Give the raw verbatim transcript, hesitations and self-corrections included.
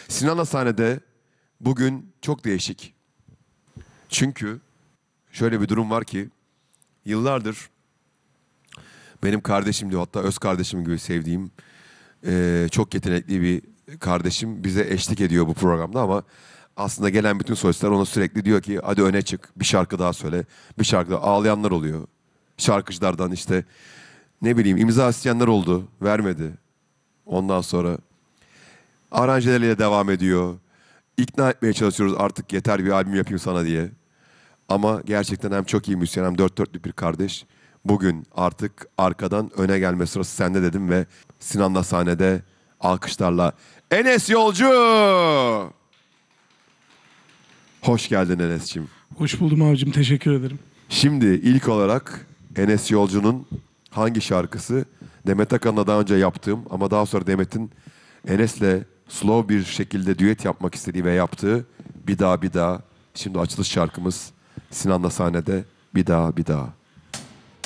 Sinan'la sahnede bugün çok değişik. Çünkü şöyle bir durum var ki yıllardır benim kardeşim diyor, hatta öz kardeşim gibi sevdiğim eee, çok yetenekli bir kardeşim bize eşlik ediyor bu programda ama aslında gelen bütün solistler ona sürekli diyor ki hadi öne çık, bir şarkı daha söyle, bir şarkı daha. Ağlayanlar oluyor. Şarkıcılardan işte ne bileyim imza isteyenler oldu, vermedi. Ondan sonra aranjeleriyle devam ediyor. İkna etmeye çalışıyoruz artık yeter bir albüm yapayım sana diye. Ama gerçekten hem çok iyi müzisyen hem dört dörtlük bir kardeş. Bugün artık arkadan öne gelme sırası sende dedim ve Sinan'la sahnede alkışlarla Enes Yolcu! Hoş geldin Enes'ciğim. Hoş buldum abicim, teşekkür ederim. Şimdi ilk olarak Enes Yolcu'nun hangi şarkısı? Demet Akalın'la daha önce yaptığım ama daha sonra Demet'in Enes'le slow bir şekilde düet yapmak istediği ve yaptığı Bir Daha Bir Daha. Şimdi açılış şarkımız Sinan'la sahnede Bir Daha Bir Daha.